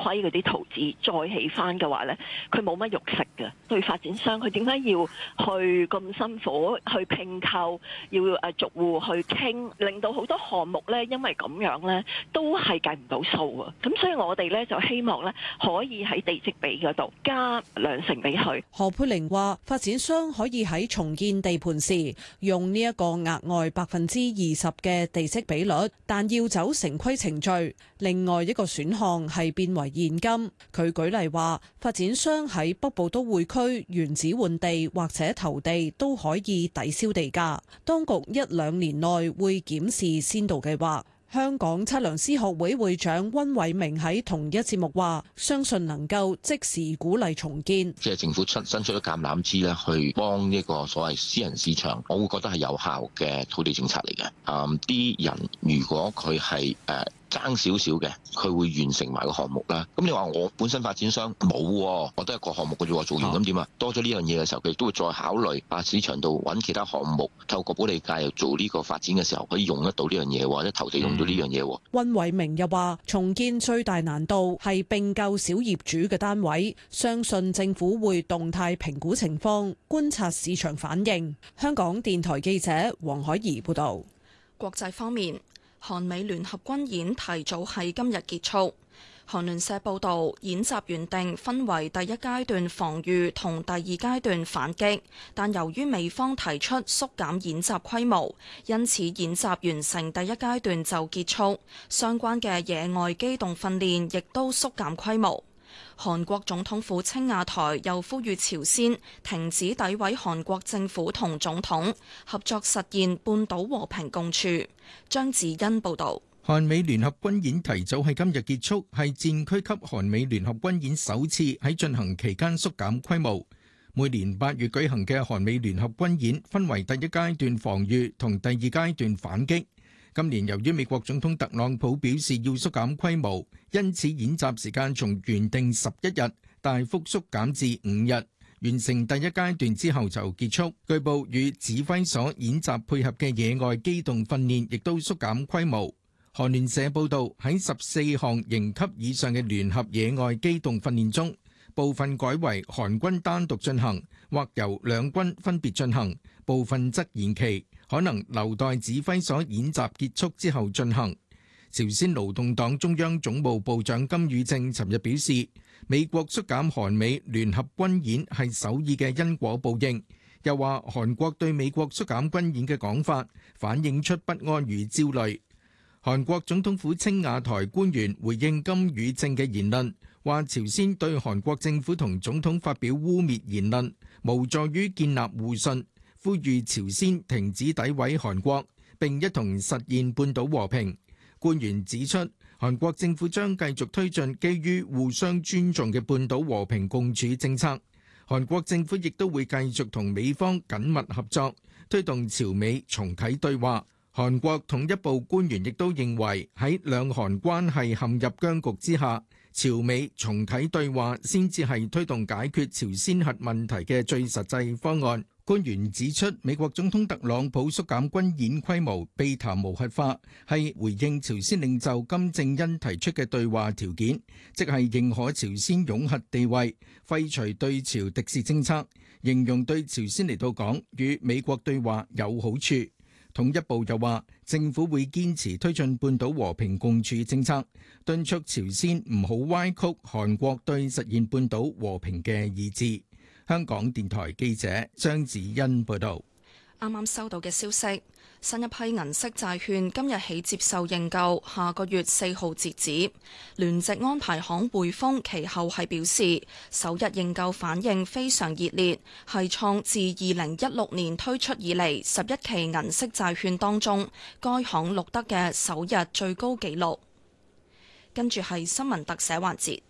虧嗰啲圖紙再起翻嘅話咧，佢冇乜肉食嘅。對發展商，佢點解要去咁辛苦去併購，要逐戶去傾，令到好多項目咧，因為咁樣咧都係計唔到數啊！咁所以我哋咧就希望咧可以喺地積比嗰度加2成俾佢。 何佩玲話：發展商可以喺重建地盤時用呢一個額外20%嘅地積比率，但要走城規程序。另外一個選項係變為現金。佢舉例話，發展商喺北部都會區原址換地或者投地都可以抵消地價。當局1-2年內會檢視先導計劃。香港測量師學會會長溫偉明喺同一節目話，相信能夠即時鼓勵重建。 即係政府伸出咗橄欖枝咧，去幫呢個所謂私人市場，我會覺得係有效嘅土地政策嚟嘅。啲人如果佢係爭少少嘅，佢會完成埋個項目啦。咁你話我本身發展商冇，我得一個項目嘅啫，做完咁點啊？多咗呢樣嘢嘅時候，佢亦都會再考慮市場度揾其他項目，透過保利界又做呢個發展嘅時候，可以用得到呢樣嘢，或者投地用到呢樣嘢。 溫偉明又話，重建最大難度係併購小業主嘅單位，相信政府會動態評估情況，觀察市場反應。香港電台記者黃海怡報道。 國際方面，韓美聯合軍演提早喺今日結束。韓聯社報導，演習原定分為第一階段防禦同第二階段反擊，但由於美方提出縮減演習規模，因此演習完成第一階段就結束，相關嘅野外機動訓練亦都縮減規模。韓國總統府青瓦台又呼籲朝鮮停止詆毀韓國政府同總統，合作實現半島和平共處。張子欣報導。 韓美聯合軍演提早喺今日結束，係戰區級韓美聯合軍演首次喺進行期間縮減規模。每年8月舉行嘅韓美聯合軍演分為第一階段防禦同第二階段反擊。今年由於美國總統特朗普表示要縮減規模，因此演習時間從原定11日大幅縮減至5日。完成第一階段之後就結束。據報與指揮所演習配合嘅野外機動訓練亦都縮減規模。韓聯社報導，喺14項營級以上嘅聯合野外機動訓練中，部分改為韓軍單獨進行，或由兩軍分別進行，部分則延期，可能留待指揮所演習結束之後進行。朝鮮勞動黨中央總務部長金宇正尋日表示，美國縮減韓美聯合軍演係首爾嘅因果報應，又話韓國對美國縮減軍演嘅講法反映出不安與焦慮。韓國總統府青瓦台官員回應金宇正嘅言論，話朝鮮對韓國政府同總統發表污蔑言論，無助於建立互信，呼籲朝鮮停止詆毀韓國，並一同實現半島和平。官員指出，韓國政府將繼續推進基於互相尊重嘅半島和平共處政策。韓國政府亦都會繼續同美方緊密合作，推動朝美重啟對話。韓國統一部官員亦都認為，喺兩韓關係陷入僵局之下，朝美重啟對話先至係推動解決朝鮮核問題嘅最實際方案。官員指出，美國總統特朗普縮減軍演規模，避談無核化，係回應朝鮮領袖金正恩提出嘅對話條件，即係認可朝鮮擁核地位，廢除對朝敵視政策，形容對朝鮮嚟到講，與美國對話有好處。統一部又話，政府會堅持推進半島和平共處政策，敦促朝鮮唔好歪曲韓國對實現半島和平嘅意志。香港電台記者張子欣報道。 啱啱收到嘅消息，新一批銀色債券今日起接受認購，下個月4號截止。聯席安排行匯豐其後係表示，首日認購反應非常熱烈，係創自2016年推出以嚟11期銀色債券當中，該行錄得嘅首日最高紀錄。跟住係新聞特寫環節。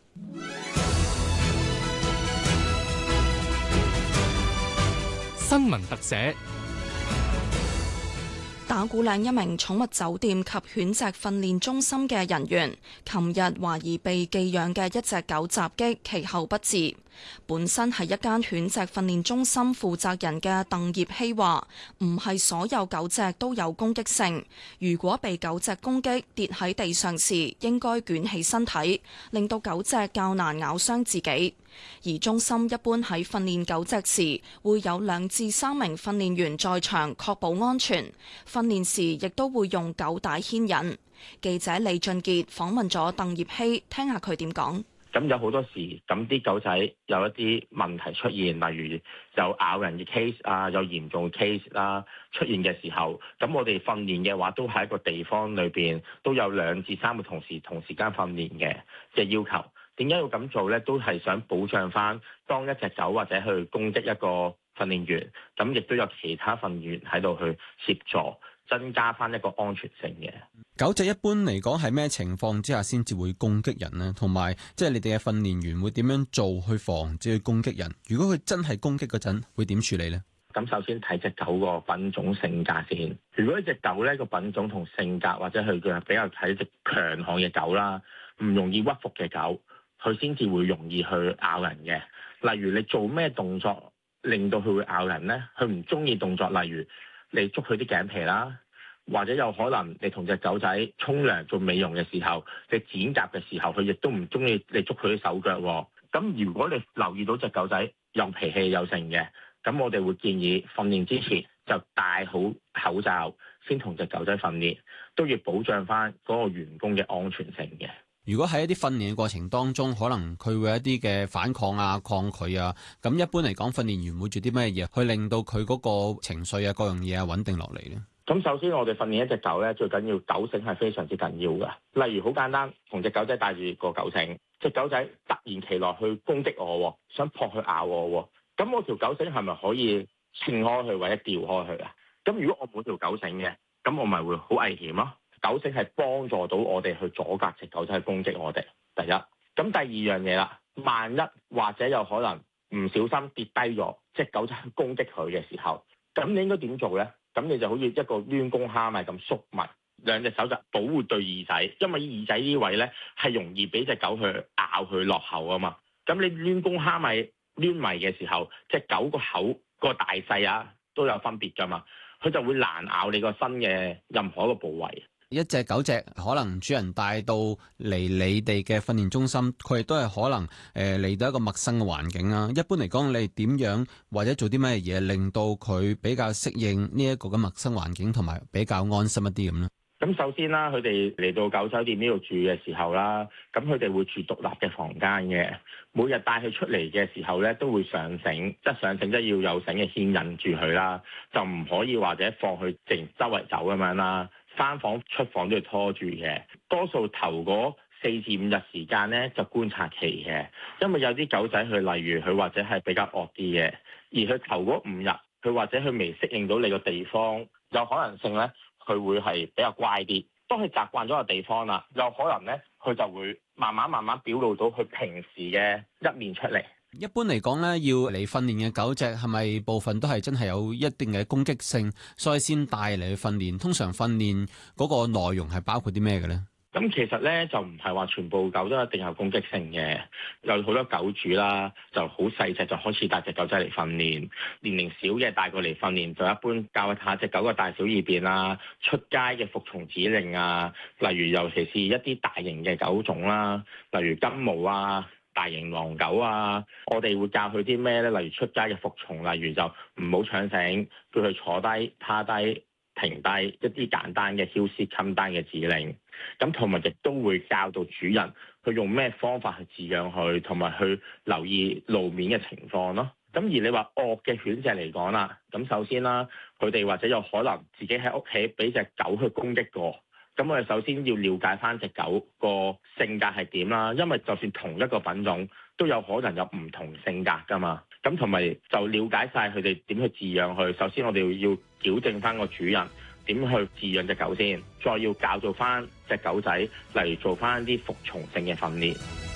新聞特寫。 打鼓嶺一名寵物酒店及犬隻訓練中心嘅人員，琴日懷疑被寄養嘅一隻狗襲擊，其後不治。 本身係一間犬隻訓練中心負責人嘅鄧葉希話，唔係所有狗隻都有攻擊性。如果被狗隻攻擊跌喺地上時，應該捲起身體，令到狗隻較難咬傷自己。而中心一般喺訓練狗隻時，會有2至3名訓練員在場確保安全。訓練時亦都會用狗帶牽引。記者李俊傑訪問咗鄧葉希，聽下佢點講。 咁有好多時，咁啲狗仔有一啲問題出現，例如有咬人嘅 case 啊，有嚴重嘅 case 啦出現嘅時候，咁我哋訓練嘅話，都喺一個地方裏邊都有2至3個同事同時間訓練嘅要求。點解要咁做呢？都係想保障翻當一隻狗或者去攻擊一個訓練員，咁亦都有其他訓練員喺度去協助，增加翻一個安全性嘅。 狗隻一般嚟講係咩情況之下先至會攻擊人呢？同埋即係你哋嘅訓練員會點樣做去防止去攻擊人？如果佢真係攻擊嗰陣，會點處理呢？ 咁首先睇隻狗個品種性格先。如果呢隻狗呢個品種同性格或者佢嘅比較睇隻強悍嘅狗啦，唔容易屈服嘅狗，佢先至會容易去咬人嘅。例如你做咩動作令到佢會咬人呢？佢唔中意動作，例如你捉佢啲頸皮啦。或者有可能你同隻狗仔沖涼做美容嘅時候，你剪甲嘅時候，佢亦都唔中意你捉佢啲手腳喎。咁如果你留意到隻狗仔有脾氣有性嘅，咁我哋會建議訓練之前就戴好口罩先同隻狗仔訓練，都要保障翻嗰個員工嘅安全性嘅。 如果喺一啲訓練嘅過程當中，可能佢會有一啲嘅反抗啊、抗拒啊，咁一般嚟講，訓練員會做啲咩嘢去令到佢嗰個情緒啊、各樣嘢啊穩定落嚟咧？ 咁首先我哋訓練一隻狗咧，最緊要狗繩係非常之緊要㗎。例如好簡單，同隻狗仔帶住個狗繩，隻狗仔突然其來去攻擊我，想撲去咬我，咁我條狗繩係咪可以撐開佢或者掉開佢啊？咁如果我冇條狗繩嘅，咁我咪會好危險咯。狗繩係幫助到我哋去阻隔隻狗仔去攻擊我哋。第一，咁第二樣嘢啦，萬一或者有可能唔小心跌低咗，隻狗仔去攻擊佢嘅時候，咁你應該點做咧？咁你就好似一個攣弓蝦米咁縮密2隻手就保護對耳仔，因為耳仔呢位咧係容易俾隻狗去咬佢落口啊嘛。咁你攣弓蝦米攣埋嘅時候，隻狗個口個大細啊都有分別噶嘛，佢就會難咬你個身嘅任何一個部位。 一隻狗隻可能主人帶到嚟你哋嘅訓練中心，佢亦都係可能嚟到一個陌生嘅環境啊。一般嚟講，你點樣或者做啲咩嘢令到佢比較適應呢一個嘅陌生環境，同埋比較安心一啲咁咧？ 咁首先啦，佢哋嚟到狗酒店呢度住嘅時候啦，咁佢哋會住獨立嘅房間嘅。每日帶佢出嚟嘅時候咧，都會上繩，即係上繩即係要有繩嘅牽引住佢啦，就唔可以或者放佢淨周圍走咁樣啦。返房出房都要拖住嘅，多數頭嗰4至5日時間咧就觀察期嘅，因為有啲狗仔佢例如佢或者係比較惡啲嘅，而佢頭嗰5日佢或者佢未適應到你個地方，有可能性咧佢會係比較乖啲。當佢習慣咗個地方啦，有可能咧佢就會慢慢表露到佢平時嘅一面出嚟。 一般嚟講咧，要嚟訓練嘅狗隻係咪部分都係真係有一定嘅攻擊性，所以先帶嚟去訓練？通常訓練嗰個內容係包括啲咩嘅咧？ 咁其實咧就唔係話全部狗都一定有攻擊性嘅，有好多狗主啦就好細隻就開始帶隻狗仔嚟訓練，年齡小嘅帶過嚟訓練就一般教下隻狗嘅大小二便啦，出街嘅服從指令啊，例如尤其是一啲大型嘅狗種啦，例如金毛啊、大型狼狗啊，我哋會教佢啲咩咧？例如出街嘅服從，例如就唔好搶繩，叫佢坐低、趴低、停低，一啲簡單嘅囂師冚單嘅指令。咁同埋亦都會教到主人去用咩方法去飼養佢，同埋去留意路面嘅情況咯。咁而你話惡嘅犬隻嚟講啦，咁首先啦，佢哋或者有可能自己喺屋企俾隻狗去攻擊過。咁我哋首先要了解翻隻狗個性格係點啦，因為就算同一個品種都有可能有唔同性格噶嘛。咁同埋就了解晒佢哋點去飼養佢。首先我哋要矯正翻個主人點去飼養隻狗先，再要教導翻隻狗仔，例如做翻啲服從性嘅訓練。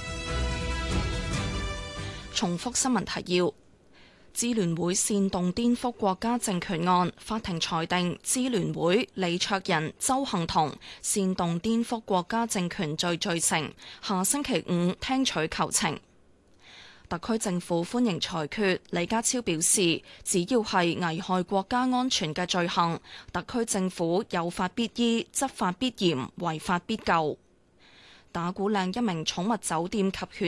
重複新聞提要。支聯會煽動顛覆國家政權案，法庭裁定支聯會李卓人、鄒幸彤煽動顛覆國家政權罪罪成，下星期5聽取求情。 特區政府歡迎裁決。李家超表示，只要係危害國家安全嘅罪行，特區政府有法必依，執法必嚴，違法必究。打鼓嶺一名寵物酒店及犬